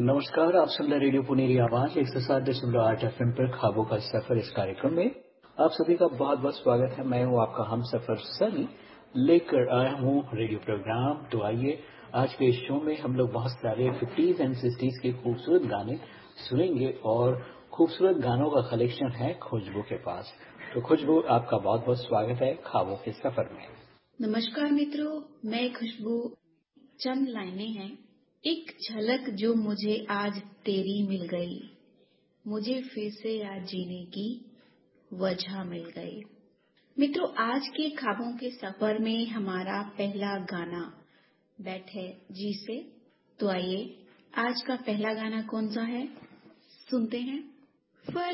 नमस्कार, आप सुन रहे रेडियो पुनेरी आवाज 107.8 एफएम पर ख्वाबों का सफर। इस कार्यक्रम में आप सभी का बहुत बहुत स्वागत है। मैं हूं आपका हम सफर सनी, लेकर आया हूं रेडियो प्रोग्राम। तो आइए आज के इस शो में हम लोग बहुत सारे 50s एंड 60s के खूबसूरत गाने सुनेंगे और खूबसूरत गानों का कलेक्शन है खुशबू के पास। तो खुशबू, आपका बहुत बहुत स्वागत है ख्वाबों के सफर में। नमस्कार मित्रों, मैं खुशबू। चंद लाइनें हैं। एक झलक जो मुझे आज तेरी मिल गई, मुझे फिर से याद जीने की वजह मिल गई। मित्रों, आज के ख्वाबों के सफर में हमारा पहला गाना बैठे जी से। तो आइए आज का पहला गाना कौन सा है, सुनते हैं।